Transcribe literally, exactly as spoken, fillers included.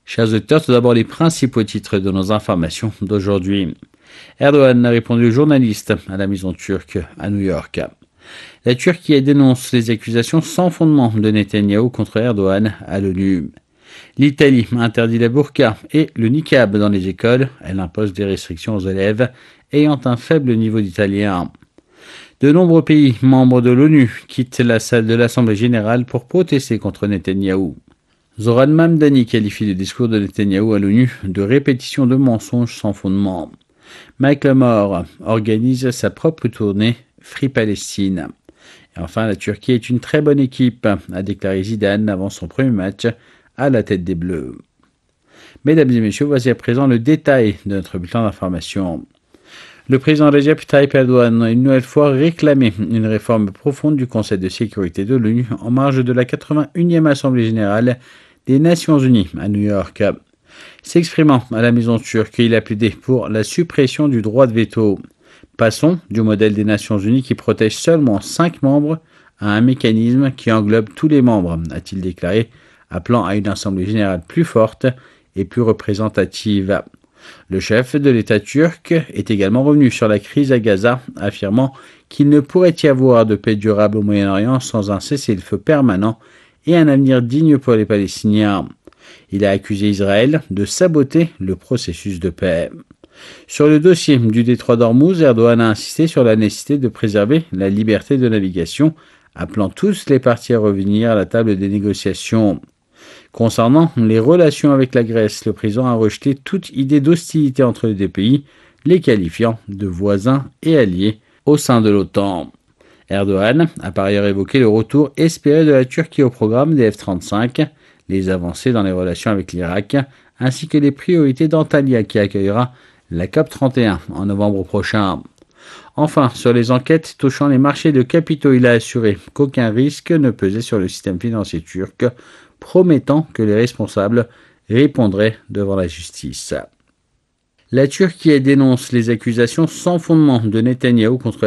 Chers auditeurs, tout d'abord les principaux titres de nos informations d'aujourd'hui. Erdogan a répondu aux journalistes à la maison turque à New York. La Turquie dénonce les accusations sans fondement de Netanyahou contre Erdogan à l'ONU. L'Italie interdit la burqa et le niqab dans les écoles. Elle impose des restrictions aux élèves ayant un faible niveau d'italien. De nombreux pays membres de l'ONU quittent la salle de l'Assemblée générale pour protester contre Netanyahou. Zoran Mamdani qualifie le discours de Netanyahou à l'ONU de répétition de mensonges sans fondement. Michael Moore organise sa propre tournée Free Palestine. Et enfin, la Turquie est une très bonne équipe, a déclaré Zidane avant son premier match à la tête des Bleus. Mesdames et messieurs, voici à présent le détail de notre bulletin d'information. Le président Recep Tayyip Erdogan a une nouvelle fois réclamé une réforme profonde du Conseil de sécurité de l'ONU en marge de la quatre-vingt-unième Assemblée générale des Nations unies à New York. S'exprimant à la maison turque, il a plaidé pour la suppression du droit de veto. Passons du modèle des Nations unies qui protège seulement cinq membres à un mécanisme qui englobe tous les membres, a-t-il déclaré, appelant à une Assemblée générale plus forte et plus représentative. Le chef de l'État turc est également revenu sur la crise à Gaza, affirmant qu'il ne pourrait y avoir de paix durable au Moyen-Orient sans un cessez-le-feu permanent et un avenir digne pour les Palestiniens. Il a accusé Israël de saboter le processus de paix. Sur le dossier du détroit d'Ormuz, Erdogan a insisté sur la nécessité de préserver la liberté de navigation, appelant tous les parties à revenir à la table des négociations. Concernant les relations avec la Grèce, le président a rejeté toute idée d'hostilité entre les deux pays, les qualifiant de voisins et alliés au sein de l'OTAN. Erdogan a par ailleurs évoqué le retour espéré de la Turquie au programme des F trente-cinq, les avancées dans les relations avec l'Irak, ainsi que les priorités d'Antalya qui accueillera la COP trente et un en novembre prochain. Enfin, sur les enquêtes touchant les marchés de capitaux, il a assuré qu'aucun risque ne pesait sur le système financier turc, promettant que les responsables répondraient devant la justice. La Turquie dénonce les accusations sans fondement de Netanyahou contre